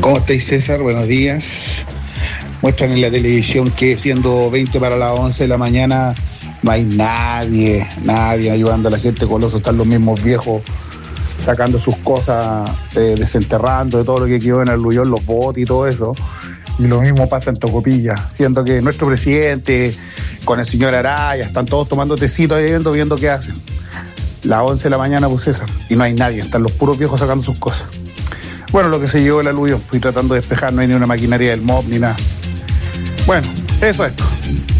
¿Cómo estáis, César? Buenos días. Muestran en la televisión que siendo 20 para las 11 de la mañana no hay nadie ayudando a la gente Coloso. Están los mismos viejos sacando sus cosas, desenterrando de todo lo que quedó en Aluyón, los botes y todo eso. Y lo mismo pasa en Tocopilla, siendo que nuestro presidente con el señor Araya están todos tomando tecito ahí viendo qué hacen. Las 11 de la mañana, pues, César, y no hay nadie, están los puros viejos sacando sus cosas. Bueno, lo que se llevó el Aluyón, fui tratando de despejar, no hay ni una maquinaria del MOB ni nada. Bueno, eso es.